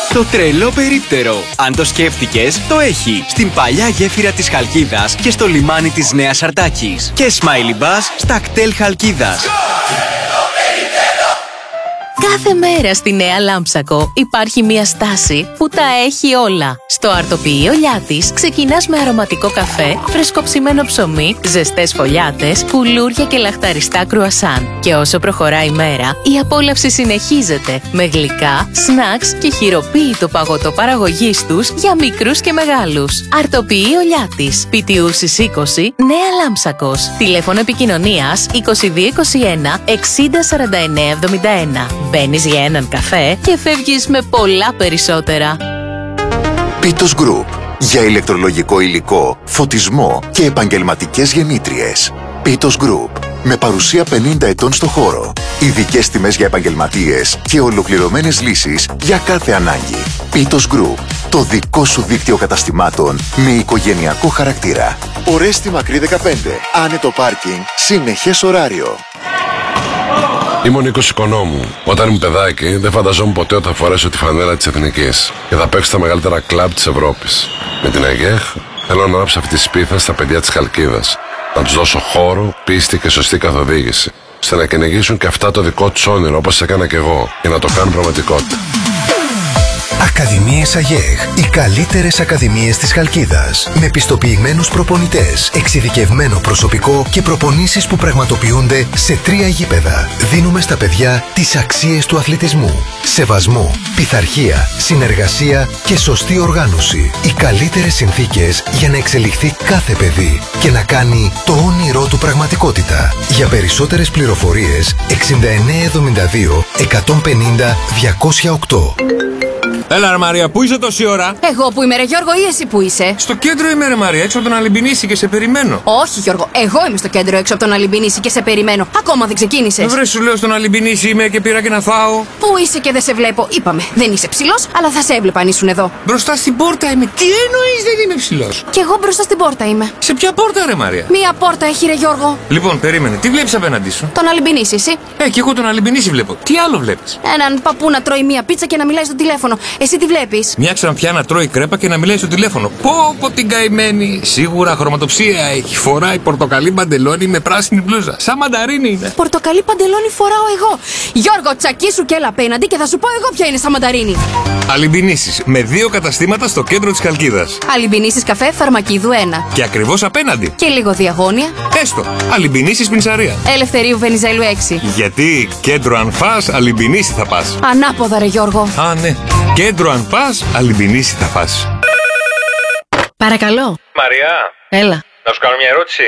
Το τρελό περίπτερο. Αν το σκέφτηκες, το έχει. Στην παλιά γέφυρα της Χαλκίδας και στο λιμάνι της Νέας Αρτάκης. Και Smiley Bus στα κτέλ Χαλκίδας. Κάθε μέρα στη Νέα Λάμψακο υπάρχει μια στάση που τα έχει όλα. Στο αρτοποιείο Λιάτης ξεκινάς με αρωματικό καφέ, φρεσκοψημένο ψωμί, ζεστές φωλιάτες, κουλούρια και λαχταριστά κρουασάν. Και όσο προχωράει η μέρα, η απόλαυση συνεχίζεται με γλυκά, σνακς και χειροποίητο παγωτό παραγωγής τους για μικρούς και μεγάλους. Αρτοποιείο Λιάτης, Πιτιούσης 20, Νέα Λάμψακος. Τηλέφωνο επικοινωνίας 2221 60 49 71. Μπαίνεις για έναν καφέ και φεύγεις με πολλά περισσότερα. Πίτος Group. Για ηλεκτρολογικό υλικό, φωτισμό και επαγγελματικές γεννήτριες. Πίτος Group. Με παρουσία 50 ετών στο χώρο. Ειδικές τιμές για επαγγελματίες και ολοκληρωμένες λύσεις για κάθε ανάγκη. Πίτος Group. Το δικό σου δίκτυο καταστημάτων με οικογενειακό χαρακτήρα. Ορέστη Μακρύ 15. Άνετο πάρκινγκ. Συνεχές ωράριο. Είμαι ο Νίκος Οικονόμου. Όταν ήμουν παιδάκι, δεν φανταζόμουν ποτέ ότι θα φορέσω τη φανέλα της Εθνικής και θα παίξω στα μεγαλύτερα κλαμπ της Ευρώπης. Με την ΑΓΕΧ θέλω να ανάψω αυτή τη σπίθα στα παιδιά της Χαλκίδας. Να τους δώσω χώρο, πίστη και σωστή καθοδήγηση, ώστε να κυνηγήσουν και αυτά το δικό τους όνειρο όπως έκανα κι εγώ και να το κάνουν πραγματικότητα. Ακαδημίες ΑΓΕΧ. Οι καλύτερες ακαδημίες της Χαλκίδας. Με πιστοποιημένους προπονητές, εξειδικευμένο προσωπικό και προπονήσεις που πραγματοποιούνται σε 3 γήπεδα. Δίνουμε στα παιδιά τις αξίες του αθλητισμού. Σεβασμό, πειθαρχία, συνεργασία και σωστή οργάνωση. Οι καλύτερες συνθήκες για να εξελιχθεί κάθε παιδί και να κάνει το όνειρό του πραγματικότητα. Για περισσότερες πληροφορίες 6972 150 208. Έλα ρε Μαρία, πού είσαι τόση ώρα? Εγώ που είμαι ρε Γιώργο ή εσύ που είσαι? Στο κέντρο είμαι ρε Μαρία, έξω από τον Αλυμπινίση και σε περιμένω. Όχι Γιώργο, εγώ είμαι στο κέντρο έξω από τον Αλυμπινίση και σε περιμένω. Ακόμα δεν ξεκίνησες. Βρε σου λέω στον Αλυμπινίση είμαι και πήρα και να φάω. Πού είσαι και δεν σε βλέπω? Είπαμε, δεν είσαι ψηλός, αλλά θα σε έβλεπα αν ήσουν εδώ. Μπροστά στην πόρτα είμαι. Τι εννοείς δεν είμαι ψηλός? Κι εγώ μπροστά στην πόρτα είμαι. Σε ποια πόρτα ρε Μαρία? Μία πόρτα έχει ρε Γιώργο. Λοιπόν, περίμενε, τι βλέπεις απέναντί σου? Τον Αλυμπινίση, εσύ. Κι εγώ τον Αλυμπινίση βλέπω. Τι άλλο βλέπεις? Έναν παππού να τρώει μία πίτσα και να μιλάει στο τηλέφωνο. Εσύ τι βλέπεις? Μια ξανθιά να τρώει κρέπα και να μιλάει στο τηλέφωνο. Πω την καημένη. Σίγουρα χρωματοψία έχει. Φοράει πορτοκαλί παντελόνι με πράσινη μπλούζα. Σαν μανταρίνι είναι. Πορτοκαλί παντελόνι φοράω εγώ. Γιώργο, τσακίσου και έλα απέναντι και θα σου πω εγώ ποια είναι σαν μανταρίνι. Αλυμπινίσεις με 2 καταστήματα στο κέντρο της Χαλκίδας. Αλυμπινίσεις καφέ Φαρμακίδου 1. Και ακριβώς απέναντι. Και λίγο διαγώνια. Έστω. Αλυμπινίσεις Πινσαρία. Ελευθερίου Βενιζέλου 6. Γιατί κέντρο αν φας, Αλυμπινίση θα πας. Ανάποδα ρε Γιώργο. Α, ναι. Κέντρο αν πας, Αλυμπινίση θα πας. Παρακαλώ. Μαριά. Έλα. Να σου κάνω μια ερώτηση.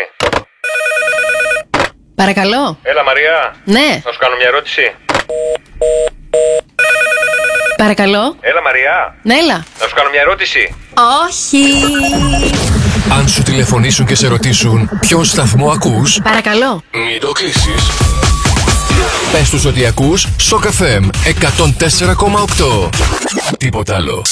Παρακαλώ. Έλα Μαριά. Ναι. Να σου κάνω μια ερώτηση. Παρακαλώ. Έλα Μαριά. Ναι, έλα. Να σου κάνω μια ερώτηση. Όχι. Αν σου τηλεφωνήσουν και σε ρωτήσουν ποιον σταθμό ακούς, Παρακαλώ. μην το κλείσεις. Πες τους ότι ακούς Shock FM 104,8. Τίποτα άλλο.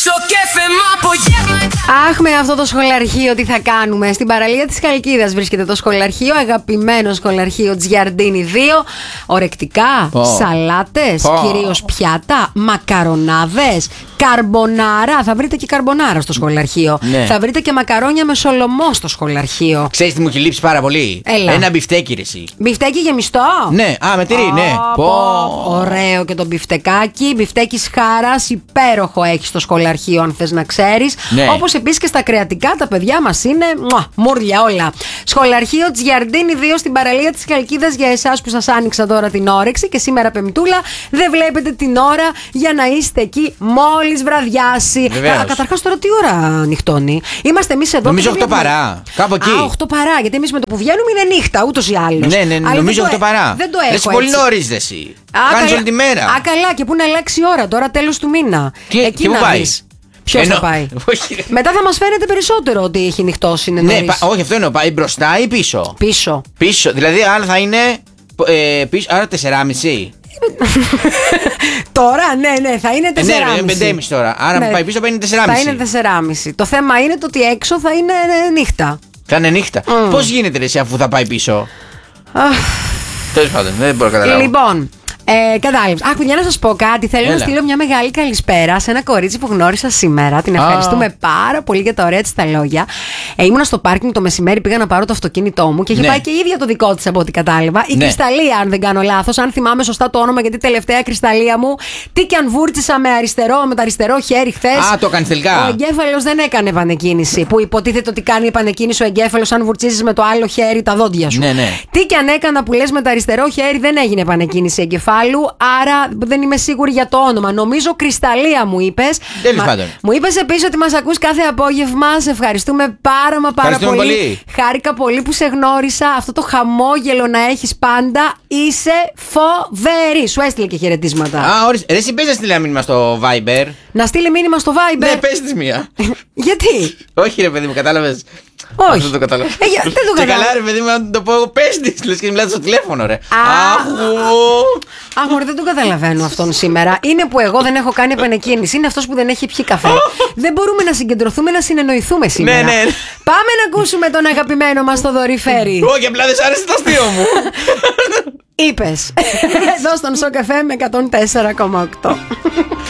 Αχ, με αυτό το σχολαρχείο τι θα κάνουμε? Στην παραλία της Χαλκίδας βρίσκεται το σχολαρχείο, αγαπημένο σχολαρχείο Τζιαρντίνι 2. Ορεκτικά, σαλάτες, κυρίως πιάτα, μακαρονάδες, καρμπονάρα. Θα βρείτε και καρμπονάρα στο σχολαρχείο. Ναι. Θα βρείτε και μακαρόνια με σολομό στο σχολαρχείο. Ξέρεις τι μου έχει λείψει πάρα πολύ? Έλα. Ένα μπιφτέκι ρε εσύ. Μπιφτέκι γεμιστό. Ναι, με τυρί, ναι. Ωραίο και το μπιφτεκάκι. Μπιφτέκι χάρας, υπέροχο έχει στο σχολαρχείο, αν θες να ξέρεις. Ναι. Όπως επίσης και στα κρεατικά, τα παιδιά μας είναι μουρλια όλα. Σχολαρχείο Τζιαρντίνι 2 στην παραλία της Χαλκίδας, για εσάς που σας άνοιξα τώρα την όρεξη και σήμερα Πεμπτούλα δεν βλέπετε την ώρα για να είστε εκεί μόλις βραδιάσει. Καταρχάς τώρα τι ώρα νυχτώνει? Είμαστε εμείς εδώ. Νομίζω 8 παρά. Κάπου εκεί. 8 παρά, γιατί εμείς με το που βγαίνουμε είναι νύχτα ούτως ή άλλως. Ναι, νομίζω 8 παρά. Δεν το έχω έτσι. Πολύ νωρίς δε εσύ. Κάνεις όλη τη μέρα. Καλά, και πού να αλλάξει η ώρα τώρα, τέλος του μήνα. Και πού πάει? Ποιος θα πάει? Μετά θα μας φαίνεται περισσότερο ότι έχει νυχτώσει. Ναι, όχι, αυτό εννοώ. Πάει μπροστά ή πίσω? Πίσω. Δηλαδή, άρα θα είναι πίσω, άρα 4,5. Τώρα, ναι, θα είναι 4,5. Ναι, 5,5 τώρα. Άρα πάει πίσω, θα είναι 4,5. Θα είναι 4,5. Το θέμα είναι το ότι έξω θα είναι νύχτα. Θα είναι νύχτα. Πώς γίνεται ρε εσύ αφού θα πάει πίσω? Τέλος πάντων, δεν μπορώ να καταλάβω. Λοιπόν, Κατάλαβα. Άκου, για να σα πω κάτι. Θέλω Έλα. να στείλω μια μεγάλη καλησπέρα σε ένα κορίτσι που γνώρισα σήμερα. Την ευχαριστούμε πάρα πολύ για τα ωραία τη τα λόγια. Ήμουνα στο πάρκινγκ το μεσημέρι, πήγα να πάρω το αυτοκίνητό μου και είχε Ναι. πάει και η ίδια το δικό τη από ό,τι κατάλαβα. Η Ναι. Κρυσταλλία, αν δεν κάνω λάθος, αν θυμάμαι σωστά το όνομα, γιατί τελευταία Κρυσταλλία μου, τι και αν βούρτισα με το αριστερό χέρι χθες. Α, το έκανε τελικά. Ο εγκέφαλος δεν έκανε επανεκκίνηση. Που υποτίθεται ότι κάνει επανεκκίνηση ο εγκέφαλος αν βουρτσίζεις με το άλλο χέρι τα δόντια σου. Ναι, ναι. Τι και αν έκανα που λες με το αριστερό χέρι, δεν έγινε επανεκκίνηση εγκεφάλου. Άρα δεν είμαι σίγουρη για το όνομα. Νομίζω Κρυσταλλία μου είπες. Τέλος πάντων. Μου είπες επίσης ότι μας ακούς κάθε απόγευμα. Σε ευχαριστούμε πάρα Ευχαριστούμε πολύ. Χάρηκα πολύ που σε γνώρισα. Αυτό το χαμόγελο να έχεις πάντα. Είσαι φοβερή. Σου έστειλε και χαιρετίσματα. Α, ορίστε. Ρε, εσύ πες να στείλει ένα μήνυμα στο Viber. Να στείλει μήνυμα στο Viber. Ναι, πες της μία. Γιατί? Όχι, ρε παιδί μου, κατάλαβες. Όχι. Αυτό το κατάλαβα. Δεν το Και κατάλαβα. καλά, ρε παιδί μου, να το πω εγώ, πες της. Λες και μιλάτε στο τηλέφωνο, ρε. Αχ, μωρέ, δεν το καταλαβαίνω αυτόν σήμερα. Είναι που εγώ δεν έχω κάνει επανεκκίνηση. Είναι αυτός που δεν έχει πιει καφέ. Δεν μπορούμε να συγκεντρωθούμε, να συνεννοηθούμε σήμερα. Ναι. Πάμε να ακούσουμε τον αγαπημένο μας το Δωρηφέρη. Όχι, απλά δεν σ' άρεσε το αστείο μου. Είπες. Εδώ στον Σοκαφέ με 104,8.